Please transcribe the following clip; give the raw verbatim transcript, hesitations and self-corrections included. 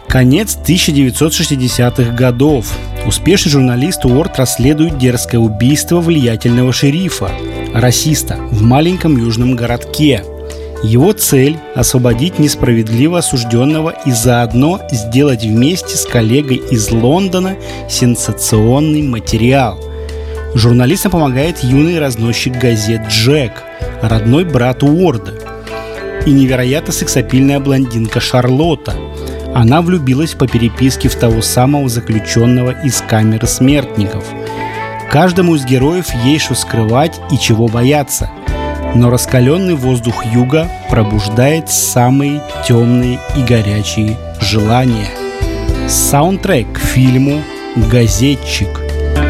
Конец тысяча девятьсот шестидесятых годов. Успешный журналист Уорд расследует дерзкое убийство влиятельного шерифа, расиста, в маленьком южном городке. Его цель – освободить несправедливо осужденного и заодно сделать вместе с коллегой из Лондона сенсационный материал. Журналистам помогает юный разносчик газет Джек, родной брат Уорда, и невероятно сексапильная блондинка Шарлотта. Она влюбилась по переписке в того самого заключенного из камеры смертников. Каждому из героев есть что скрывать и чего бояться. Но раскаленный воздух юга пробуждает самые темные и горячие желания. Саундтрек к фильму «Газетчик».